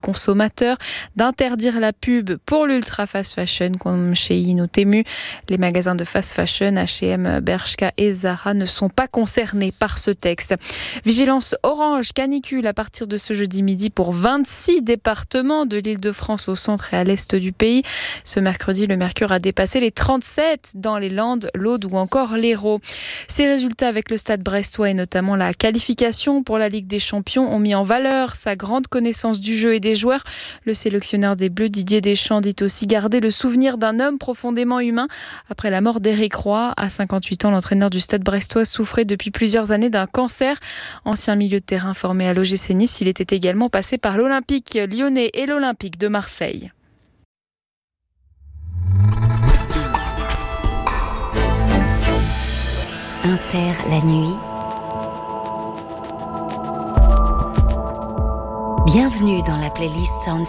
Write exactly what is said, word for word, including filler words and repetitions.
consommateurs, d'interdire la pub pour l'ultra fast fashion comme Shein ou Temu. Les magasins de fast fashion H et M, Bershka et Zara ne sont pas concernés par ce texte. Vigilance orange canicule à partir de ce jeudi midi pour vingt-six départements de l'Île-de-France au centre et à l'est du pays. Ce mercredi, le mercure a dépassé les trente-sept dans les Landes, l'Aude ou encore l'Hérault. Ces résultats avec le Stade brestois et notamment la qualification pour la Ligue des Champions ont mis en valeur sa grande connaissance du jeu et des joueurs. Le sélectionneur des Bleus, Didier Deschamps, dit aussi garder le souvenir d'un homme profondément humain. Après la mort d'Éric Roy, à cinquante-huit ans, l'entraîneur du Stade brestois souffrait depuis plusieurs années d'un cancer. Ancien milieu de terrain formé à l'O G C Nice, il était également passé par l'Olympique lyonnais et l'Olympique de Marseille. Inter la nuit. Bienvenue dans la playlist Sound